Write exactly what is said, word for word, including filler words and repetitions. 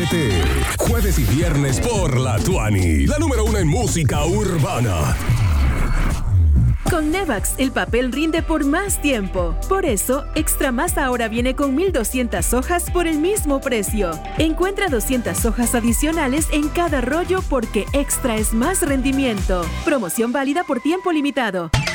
Atrévete. Jueves y viernes por La Tuani, la número uno en música urbana. Con Nevax, el papel rinde por más tiempo. Por eso, Extra Más ahora viene con mil doscientas hojas por el mismo precio. Encuentra doscientas hojas adicionales en cada rollo porque Extra es más rendimiento. Promoción válida por tiempo limitado.